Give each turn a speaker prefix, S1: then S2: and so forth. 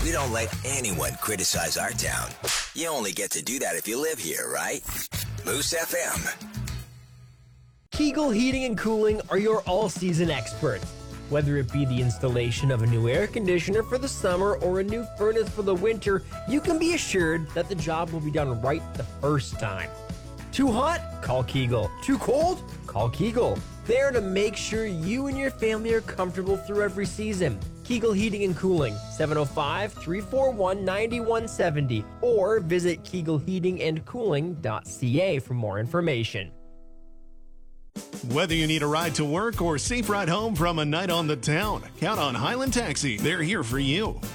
S1: We don't let anyone criticize our town. You only get to do that if you live here, right? Moose FM.
S2: Kegel Heating and Cooling are your all-season experts. Whether it be the installation of a new air conditioner for the summer or a new furnace for the winter, you can be assured that the job will be done right the first time. Too hot? Call Kegel. Too cold? Call Kegel. There to make sure you and your family are comfortable through every season. Kegel Heating and Cooling, 705-341-9170, or visit kegelheatingandcooling.ca for more information.
S3: Whether you need a ride to work or safe ride home from a night on the town, count on Highland Taxi. They're here for you.